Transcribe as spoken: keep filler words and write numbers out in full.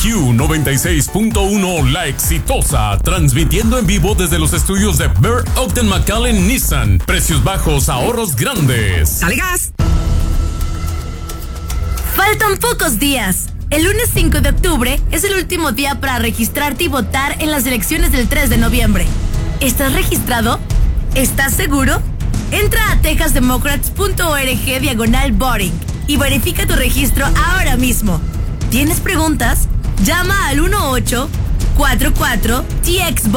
Q noventa y seis punto uno La Exitosa, transmitiendo en vivo desde los estudios de Burr Ogden McAllen Nissan. Precios bajos, ahorros grandes. ¡Dale gas! Faltan pocos días. El lunes cinco de octubre es el último día para registrarte y votar en las elecciones del tres de noviembre. ¿Estás registrado? ¿Estás seguro? Entra a texasdemocrats punto org diagonal voting y verifica tu registro ahora mismo. ¿Tienes preguntas? Llama al uno ocho cuatro cuatro T X